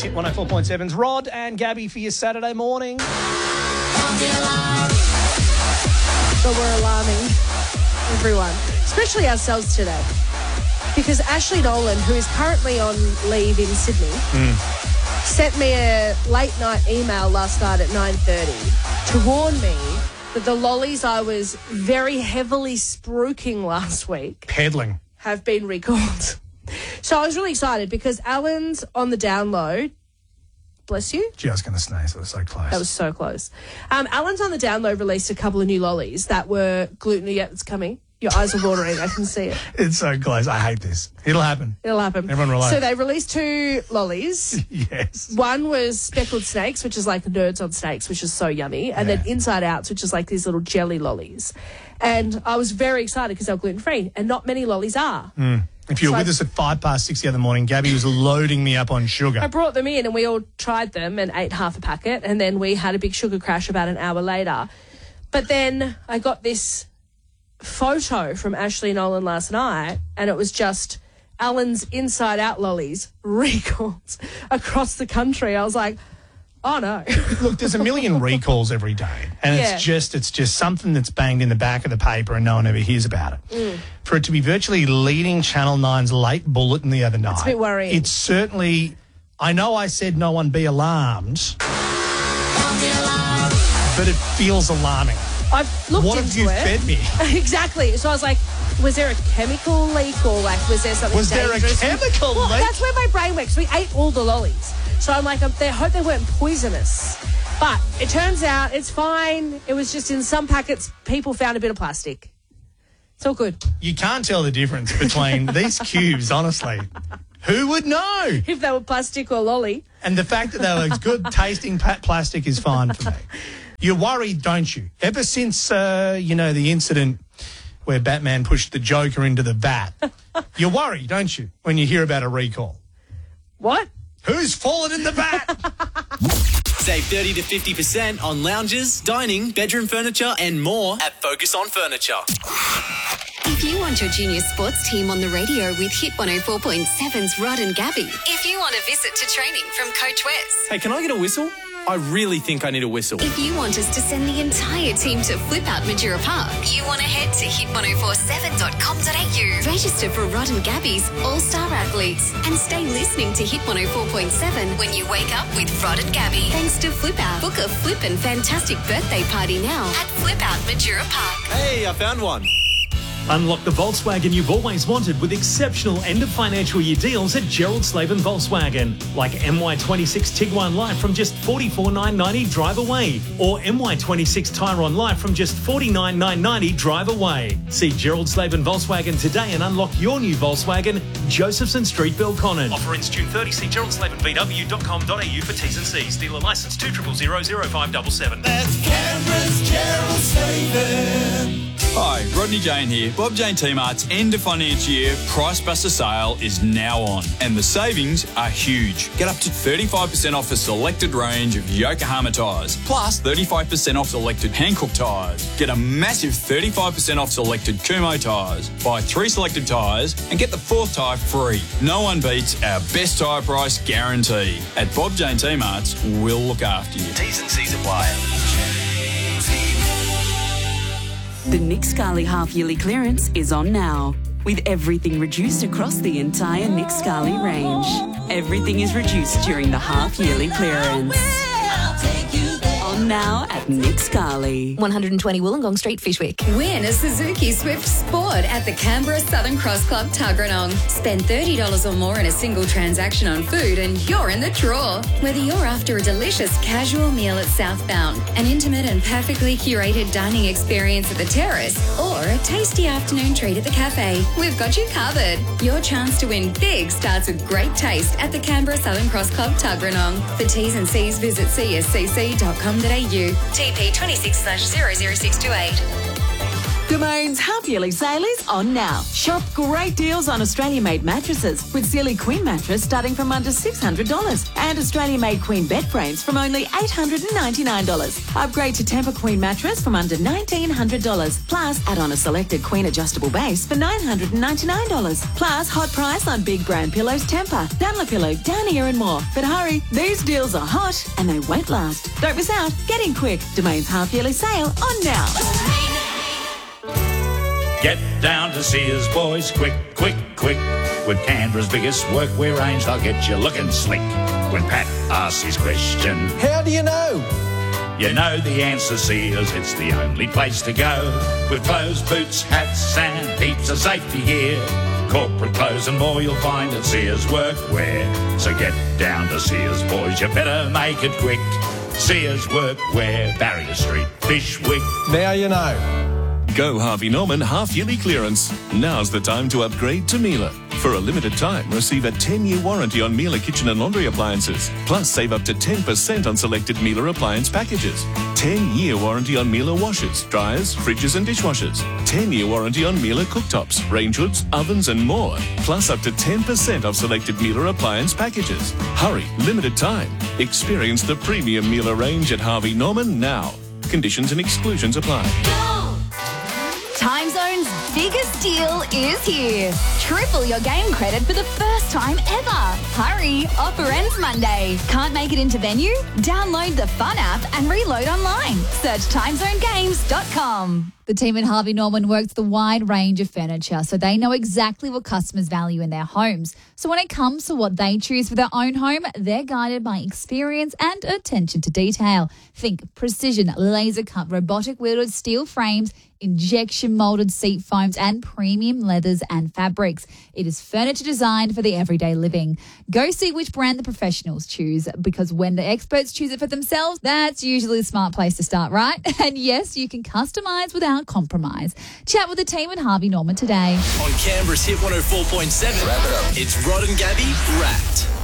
It's Hit 104.7's Rod and Gabby for your Saturday morning. But we're alarming everyone, especially ourselves today. Because Ashley Nolan, who is currently on leave in Sydney, sent me a late night email last night at 9:30 to warn me that the lollies I was very heavily spruiking last week Peddling. have been recalled. So I was really excited because Alan's on the download. Bless you. Gee, I was going to sneeze. It was so close. That was so close. Alan's on the download released a couple of new lollies that were gluten. Yeah, it's coming. Your eyes are watering. I can see it. It's so close. I hate this. It'll happen. It'll happen. Everyone relax. So they released 2 lollies. Yes. One was speckled snakes, which is like Nerds on Snakes, which is so yummy. And then Inside Outs, which is like these little jelly lollies. And I was very excited because they're gluten-free, and not many lollies are. If you were with us at 6:05 the other morning, Gabby was loading me up on sugar. I brought them in and we all tried them and ate half a packet, and then we had a big sugar crash about an hour later. But then I got this photo from Ashley Nolan last night, and it was just Alan's Inside Out lollies recalled across the country. I was like, oh no. Look, there's a million recalls every day, and it's just something that's banged in the back of the paper and no one ever hears about it. For it to be virtually leading Channel 9's late bulletin the other night, it's a bit worrying. It's certainly, I know I said no one be alarmed, but it feels alarming. I've looked What into have you fed me? Exactly. So I was like, was there a chemical leak, or like was there something dangerous? Was there a chemical leak? That's where my brain works. We ate all the lollies. So I'm like, I hope they weren't poisonous. But it turns out it's fine. It was just in some packets, people found a bit of plastic. It's all good. You can't tell the difference between these cubes, honestly. Who would know? If they were plastic or lolly. And the fact that they were good tasting plastic is fine for me. You're worried, don't you? Ever since, the incident where Batman pushed the Joker into the vat, you're worried, don't you, when you hear about a recall? What? Who's fallen in the vat? Save 30 to 50% on lounges, dining, bedroom furniture and more at Focus on Furniture. If you want your junior sports team on the radio with Hit 104.7's Rod and Gabby. If you want a visit to training from Coach Wes. Hey, can I get a whistle? I really think I need a whistle. If you want us to send the entire team to Flip Out Majura Park, you want to head to hit1047.com.au. Register for Rod and Gabby's All-Star Athletes and stay listening to Hit 104.7 when you wake up with Rod and Gabby. Thanks to Flip Out. Book a flippin' fantastic birthday party now at Flip Out Majura Park. Hey, I found one. Unlock the Volkswagen you've always wanted with exceptional end-of-financial year deals at Gerald Slaven Volkswagen. Like MY26 Tiguan Light from just $44,990 drive away, or MY26 Tyron Light from just $49,990 drive away. See Gerald Slaven Volkswagen today and unlock your new Volkswagen, Josephson Street, Belconnen. Offer ends June 30. See geraldslavenvw.com.au for T's and C's. Dealer licence 2000577. That's Canberra's Gerald Slaven. Hi, Rodney Jane here. Bob Jane T-Mart's end of financial year Price Buster sale is now on, and the savings are huge. Get up to 35% off a selected range of Yokohama tyres, plus 35% off selected Hankook tyres. Get a massive 35% off selected Kumho tyres. Buy 3 selected tyres and get the 4th tyre free. No one beats our best tyre price guarantee. At Bob Jane T-Mart's, we'll look after you. T's and C's apply. The Nick Scali half-yearly clearance is on now, with everything reduced across the entire Nick Scali range. Everything is reduced during the half-yearly clearance. On now at Nick Scali. 120 Wollongong Street, Fishwick. Win a Suzuki Swift Sport at the Canberra Southern Cross Club, Tuggeranong. Spend $30 or more in a single transaction on food and you're in the draw. Whether you're after a delicious casual meal at Southbound, an intimate and perfectly curated dining experience at the terrace, or a tasty afternoon treat at the cafe, we've got you covered. Your chance to win big starts with great taste at the Canberra Southern Cross Club, Tuggeranong. For T's and C's, visit cscc.com.au. TP 26/00628. Domain's half-yearly sale is on now. Shop great deals on Australian-made mattresses with Sealy Queen mattress starting from under $600 and Australian-made Queen bed frames from only $899. Upgrade to Tempur Queen mattress from under $1,900. Plus, add on a selected Queen adjustable base for $999. Plus, hot price on big brand pillows Tempur, Dunlopillow, Downier and more. But hurry, these deals are hot and they won't last. Don't miss out. Get in quick. Domain's half-yearly sale on now. Get down to Sears, boys, quick, quick, quick. With Canberra's biggest workwear range, they'll get you looking slick. When Pat asks his question, How do you know? you know the answer, Sears, it's the only place to go. With clothes, boots, hats and heaps of safety gear. Corporate clothes and more you'll find at Sears Workwear. So get down to Sears, boys, you better make it quick. Sears Workwear, Barrier Street, Fishwick. Now you know. Go Harvey Norman half-yearly clearance. Now's the time to upgrade to Miele. For a limited time, receive a 10-year warranty on Miele kitchen and laundry appliances. Plus, save up to 10% on selected Miele appliance packages. 10-year warranty on Miele washers, dryers, fridges and dishwashers. 10-year warranty on Miele cooktops, range hoods, ovens and more. Plus, up to 10% off selected Miele appliance packages. Hurry, limited time. Experience the premium Miele range at Harvey Norman now. Conditions and exclusions apply. Time Zone's biggest deal is here. Triple your game credit for the first time ever. Hurry, offer ends Monday. Can't make it into venue? Download the Fun app and reload online. Search timezonegames.com. The team at Harvey Norman works the wide range of furniture, so they know exactly what customers value in their homes. So when it comes to what they choose for their own home, they're guided by experience and attention to detail. Think precision, laser-cut, robotic-wielded steel frames, injection-molded seat foams, and premium leathers and fabrics. It is furniture designed for the everyday living. Go see which brand the professionals choose, because when the experts choose it for themselves, that's usually a smart place to start, right? And yes, you can customise without compromise. Chat with the team at Harvey Norman today. On Canberra's Hit 104.7, it's Rod and Gabby Wrapped.